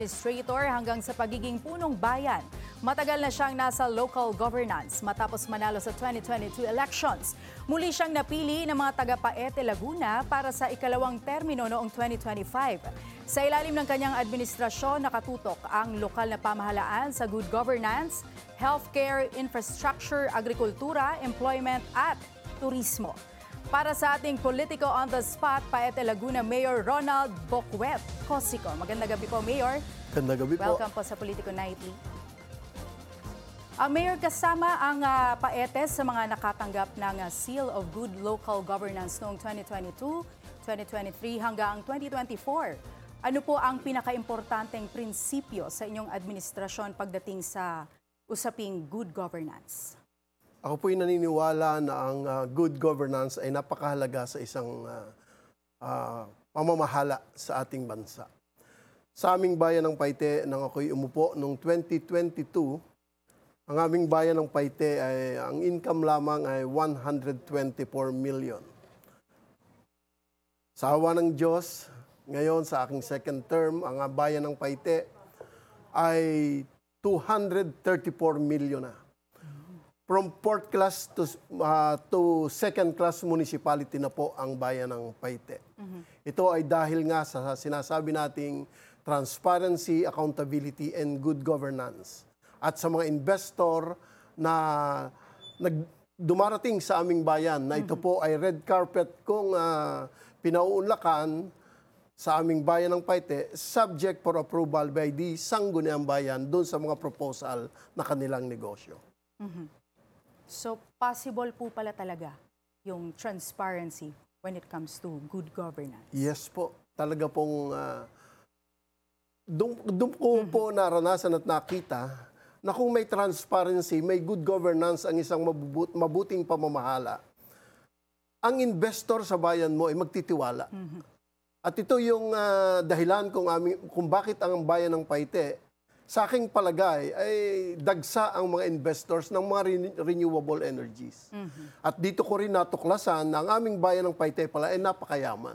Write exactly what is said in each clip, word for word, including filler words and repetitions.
Administrator hanggang sa pagiging punong bayan. Matagal na siyang nasa local governance matapos manalo sa twenty twenty-two elections. Muli siyang napili ng mga taga-Paete, Laguna para sa ikalawang termino noong twenty twenty-five. Sa ilalim ng kanyang administrasyon, nakatutok ang lokal na pamahalaan sa good governance, healthcare, infrastructure, agrikultura, employment at turismo. Para sa ating politiko on the spot, Paete, Laguna Mayor Ronald Bocuet Cosico. Magandang gabi po, Mayor. Magandang gabi po. Welcome po sa Politico Nightly. Ang Mayor, kasama ang uh, Paete sa mga nakatanggap ng uh, Seal of Good Local Governance noong twenty twenty-two, twenty twenty-three hanggang twenty twenty-four. Ano po ang pinakaimportanteng prinsipyo sa inyong administrasyon pagdating sa usaping good governance? Ako po'y naniniwala na ang uh, good governance ay napakahalaga sa isang uh, uh, pamamahala sa ating bansa. Sa aming bayan ng Paite, nang ako'y umupo noong twenty twenty-two, ang aming bayan ng Paite ay ang income lamang ay one hundred twenty-four million. Sa awa ng Diyos, ngayon sa aking second term, ang bayan ng Paite ay two hundred thirty-four million na. From fourth class to, uh, to second class municipality na po ang bayan ng Paite. Mm-hmm. Ito ay dahil nga sa sinasabi nating transparency, accountability, and good governance. At sa mga investor na nag, dumarating sa aming bayan na ito po ay red carpet kung uh, pinauunlakan sa aming bayan ng Paite, subject for approval by the Sangguniang Bayan doon sa mga proposal na kanilang negosyo. Mm-hmm. So, possible po pala talaga yung transparency when it comes to good governance? Yes po. Talaga pong uh, doon, doon ko po naranasan at nakita na kung may transparency, may good governance ang isang mabubut, mabuting pamamahala, ang investor sa bayan mo ay magtitiwala. Mm-hmm. At ito yung uh, dahilan kung, aming, kung bakit ang bayan ng Paite, sa aking palagay, ay dagsa ang mga investors ng mga renewable energies. Mm-hmm. At dito ko rin natuklasan na ang aming bayan ng Paite pala ay napakayaman.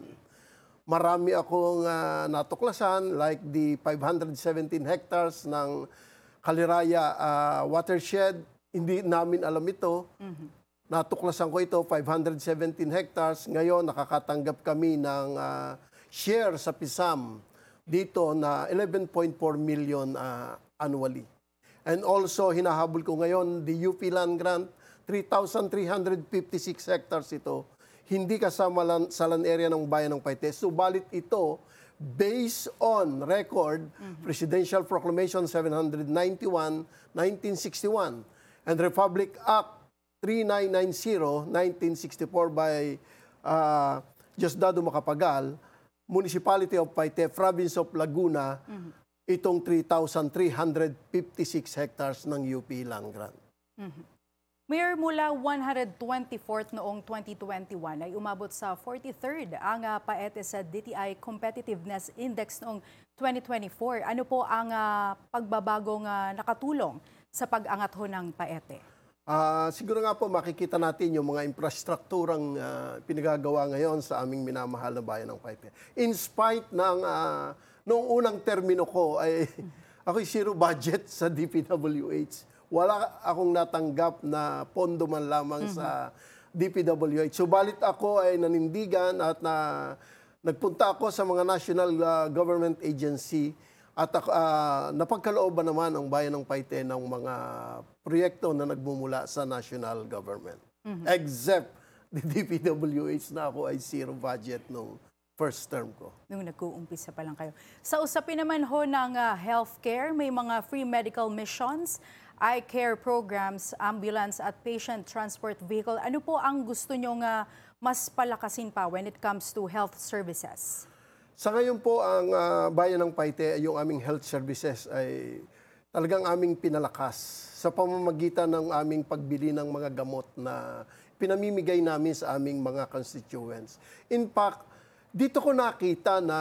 Marami akong uh, natuklasan, like the five hundred seventeen hectares ng Kaliraya uh, watershed. Hindi namin alam ito. Mm-hmm. Natuklasan ko ito, five hundred seventeen hectares. Ngayon, nakakatanggap kami ng uh, share sa P I S A M dito na eleven point four million uh, annually. And also, hinahabol ko ngayon, the U P land grant, three thousand three hundred fifty-six hectares ito. Hindi kasama lan, sa land area ng bayan ng Paite. Subalit ito, based on record, mm-hmm. Presidential Proclamation seven ninety-one, nineteen sixty-one, and Republic Act thirty-nine ninety, nineteen sixty-four by uh, Diosdado Macapagal, Municipality of Paite, Province of Laguna, mm-hmm. itong three thousand three hundred fifty-six hectares ng U P land grant. Mm-hmm. Mayor, mula one hundred twenty-fourth noong twenty twenty-one ay umabot sa forty-third ang uh, Paete sa D T I Competitiveness Index noong twenty twenty-four. Ano po ang uh, pagbabagong uh, nakatulong sa pag-angat ho ng Paete? Uh, siguro nga po makikita natin yung mga infrastrukturang uh, pinagagawa ngayon sa aming minamahal na bayan ng Paite. In spite ng uh, noong unang termino ko ay ako'y zero budget sa D P W H. Wala akong natanggap na pondo man lamang mm-hmm. sa D P W H. Subalit ako ay nanindigan at na, nagpunta ako sa mga national uh, government agency. At uh, napagkalooban naman ang bayan ng Paite ng mga proyekto na nagmumula sa national government. Mm-hmm. Except the D P W H na ako ay zero budget nung first term ko. Nung nag-uumpisa pa lang kayo. Sa usapin naman ho ng uh, healthcare, may mga free medical missions, eye care programs, ambulance at patient transport vehicle. Ano po ang gusto nyong uh, mas palakasin pa when it comes to health services? Sa ngayon po, ang uh, bayan ng Paite, yung aming health services ay talagang aming pinalakas sa pamamagitan ng aming pagbili ng mga gamot na pinamimigay namin sa aming mga constituents. In fact, dito ko nakita na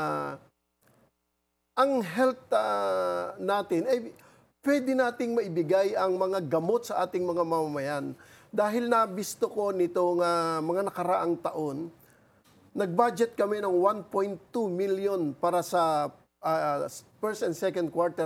ang health uh, natin, ay pwede nating maibigay ang mga gamot sa ating mga mamamayan. Dahil nabisto ko nitong uh, mga nakaraang taon, nag-budget kami ng one point two million para sa uh, first and second quarter